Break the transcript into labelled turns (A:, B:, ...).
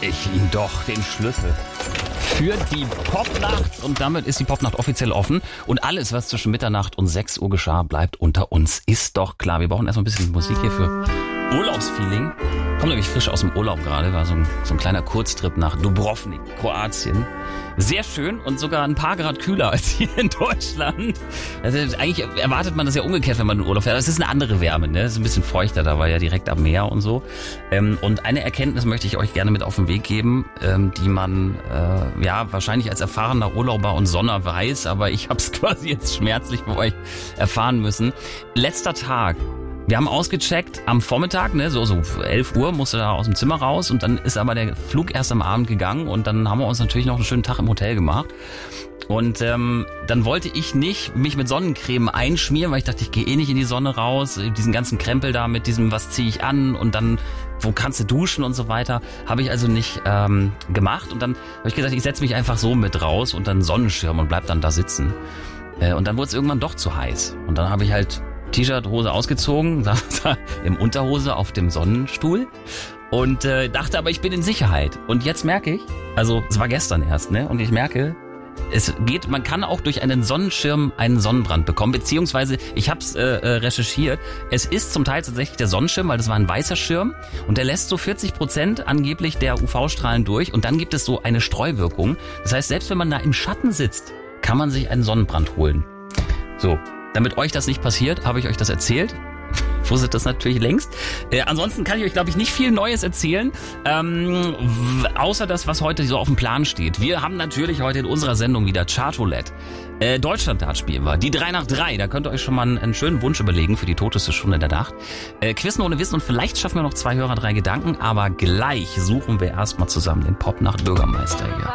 A: ich Ihnen doch den Schlüssel für die Popnacht. Und damit ist die Popnacht offiziell offen. Und alles, was zwischen Mitternacht und 6 Uhr geschah, bleibt unter uns. Ist doch klar. Wir brauchen erstmal ein bisschen Musik hier für Urlaubsfeeling. Kommt nämlich frisch aus dem Urlaub gerade. War so ein kleiner Kurztrip nach Dubrovnik, Kroatien. Sehr schön und sogar ein paar Grad kühler als hier in Deutschland. Also eigentlich erwartet man das ja umgekehrt, wenn man in Urlaub fährt. Aber es ist eine andere Wärme, ne? Es ist ein bisschen feuchter, da war ja direkt am Meer und so. Und eine Erkenntnis möchte ich euch gerne mit auf den Weg geben, die man wahrscheinlich als erfahrener Urlauber und Sonner weiß, aber ich habe es quasi jetzt schmerzlich für euch erfahren müssen. Letzter Tag. Wir haben ausgecheckt am Vormittag, ne, so 11 Uhr musste da aus dem Zimmer raus und dann ist aber der Flug erst am Abend gegangen und dann haben wir uns natürlich noch einen schönen Tag im Hotel gemacht. Und dann wollte ich nicht mich mit Sonnencreme einschmieren, weil ich dachte, ich gehe eh nicht in die Sonne raus, diesen ganzen Krempel da mit diesem, was ziehe ich an und dann, wo kannst du duschen und so weiter, habe ich also nicht gemacht und dann habe ich gesagt, ich setze mich einfach so mit raus unter einen Sonnenschirm und bleib dann da sitzen. Und dann wurde es irgendwann doch zu heiß und dann habe ich halt T-Shirt, Hose ausgezogen, saß da im Unterhose auf dem Sonnenstuhl und dachte aber, ich bin in Sicherheit. Und jetzt merke ich, also es war gestern erst, ne? Und ich merke, es geht, man kann auch durch einen Sonnenschirm einen Sonnenbrand bekommen, beziehungsweise ich habe es recherchiert, es ist zum Teil tatsächlich der Sonnenschirm, weil das war ein weißer Schirm und der lässt so 40% angeblich der UV-Strahlen durch und dann gibt es so eine Streuwirkung. Das heißt, selbst wenn man da im Schatten sitzt, kann man sich einen Sonnenbrand holen. So. Damit euch das nicht passiert, habe ich euch das erzählt. Wusstet das natürlich längst. Ansonsten kann ich euch, glaube ich, nicht viel Neues erzählen, außer das, was heute so auf dem Plan steht. Wir haben natürlich heute in unserer Sendung wieder Chartroulette. Deutschland-Dart spielen wir. Die 3 nach 3, da könnt ihr euch schon mal einen schönen Wunsch überlegen für die toteste Stunde der Nacht. Quizzen ohne Wissen und vielleicht schaffen wir noch 2 Hörer, 3 Gedanken, aber gleich suchen wir erstmal zusammen den Popnacht-Bürgermeister hier.